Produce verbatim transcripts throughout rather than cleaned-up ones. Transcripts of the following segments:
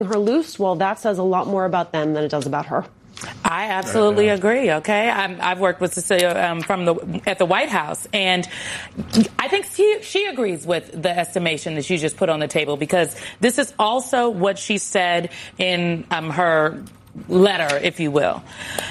her loose, well, that says a lot more about them than it does about her. I absolutely agree. Okay, I'm, I've worked with Cecilia um, from the at the White House, and I think she, she agrees with the estimation that you just put on the table, because this is also what she said in um, her letter, if you will.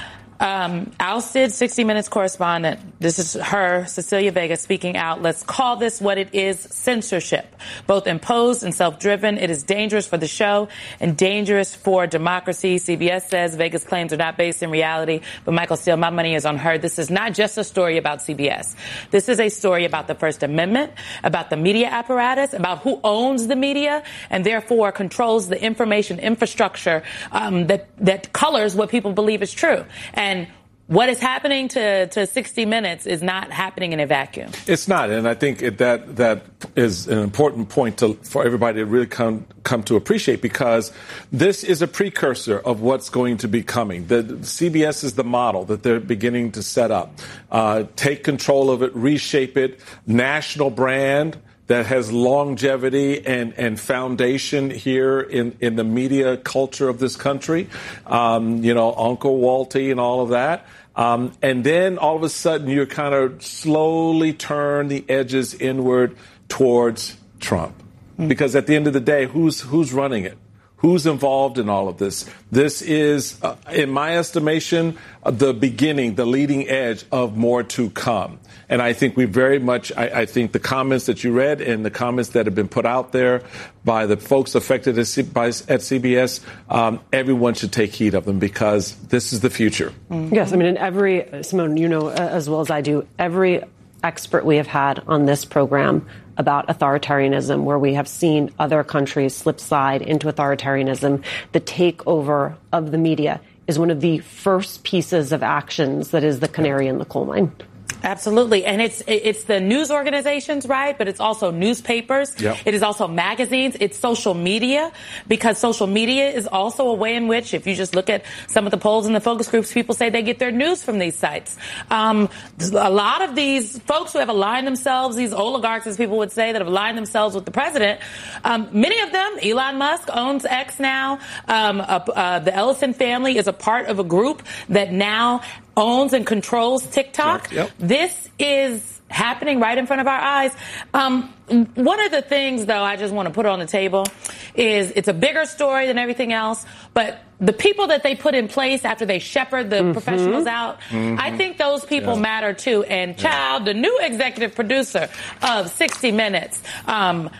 Um, ousted sixty minutes correspondent. This is her, Cecilia Vega, speaking out. Let's call this what it is: censorship, both imposed and self-driven. It is dangerous for the show and dangerous for democracy. C B S says Vega's claims are not based in reality. But Michael Steele, my money is on her. This is not just a story about C B S. This is a story about the First Amendment, about the media apparatus, about who owns the media and therefore controls the information infrastructure um, that that colors what people believe is true. And And what is happening to, to sixty minutes is not happening in a vacuum. It's not. And I think it, that that is an important point to, for everybody to really come, come to appreciate, because this is a precursor of what's going to be coming. The C B S is the model that they're beginning to set up. Uh, take control of it, reshape it, national brand that has longevity and, and foundation here in, in the media culture of this country. Um, you know, Uncle Walty and all of that. Um, and then all of a sudden you kind of slowly turn the edges inward towards Trump. Mm-hmm. Because at the end of the day, who's who's running it? Who's involved in all of this? This is, uh, in my estimation, uh, the beginning, the leading edge of more to come. And I think we very much, I, I think the comments that you read and the comments that have been put out there by the folks affected at, C- by, at C B S, um, everyone should take heed of them, because this is the future. Mm-hmm. Yes, I mean, in every, Simone, you know uh, as well as I do, every expert we have had on this program about authoritarianism, where we have seen other countries slip slide into authoritarianism, the takeover of the media is one of the first pieces of actions that is the canary in the coal mine. Absolutely. And it's it's the news organizations, right? But it's also newspapers. Yep. It is also magazines. It's social media, because social media is also a way in which, if you just look at some of the polls and the focus groups, people say they get their news from these sites. Um, a lot of these folks who have aligned themselves, these oligarchs, as people would say, that have aligned themselves with the president, um, many of them, Elon Musk owns X now. Um, uh, uh, the Ellison family is a part of a group that now owns and controls TikTok. Yep. This is happening right in front of our eyes. Um, one of the things, though, I just want to put on the table is it's a bigger story than everything else, but the people that they put in place after they shepherd the mm-hmm. professionals out, mm-hmm. I think those people yeah. matter, too. And Child, yeah. the new executive producer of sixty minutes, um,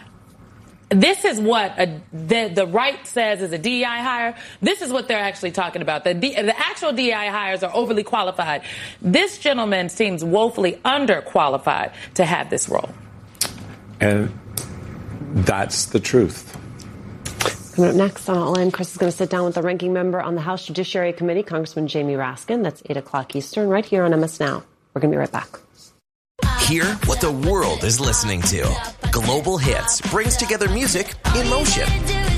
this is what a, the, the right says is a D E I hire. This is what they're actually talking about. The, the actual D E I hires are overly qualified. This gentleman seems woefully underqualified to have this role. And that's the truth. Coming up next on All In, Chris is going to sit down with the ranking member on the House Judiciary Committee, Congressman Jamie Raskin. That's eight o'clock Eastern, right here on M S Now. We're going to be right back. Hear what the world is listening to. Global Hits brings together music in motion.